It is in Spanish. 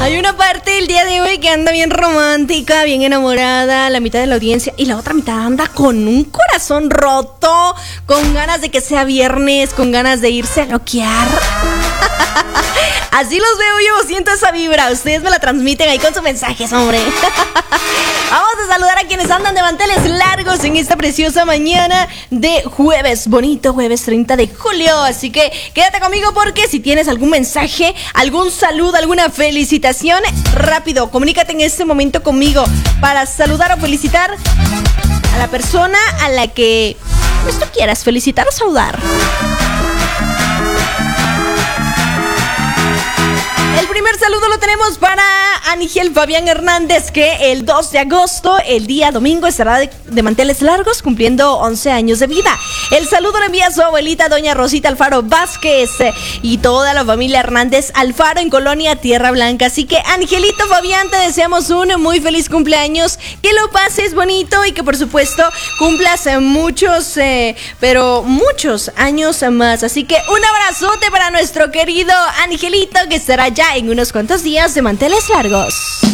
Hay una parte del día de hoy que anda bien romántica, bien enamorada, la mitad de la audiencia, y la otra mitad anda con un corazón roto, con ganas de que sea viernes, con ganas de irse a loquear. Así los veo yo, siento esa vibra. Ustedes me la transmiten ahí con sus mensajes, hombre. Vamos a saludar a quienes andan de manteles largos en esta preciosa mañana de jueves, bonito jueves 30 de julio. Así que quédate conmigo porque si tienes algún mensaje, algún saludo, alguna felicitación, rápido, comunícate en este momento conmigo para saludar o felicitar a la persona a la que pues, tú quieras felicitar o saludar. El primer saludo lo tenemos para Ángel Fabián Hernández, que el 2 de agosto, el día domingo, estará de manteles largos cumpliendo 11 años de vida. El saludo lo envía a su abuelita, doña Rosita Alfaro Vázquez, y toda la familia Hernández Alfaro en Colonia Tierra Blanca. Así que, Angelito Fabián, te deseamos un muy feliz cumpleaños, que lo pases bonito y que, por supuesto, cumplas muchos, pero muchos años más. Así que, un abrazote para nuestro querido Angelito, que estará ya en unos cuantos días de manteles largos.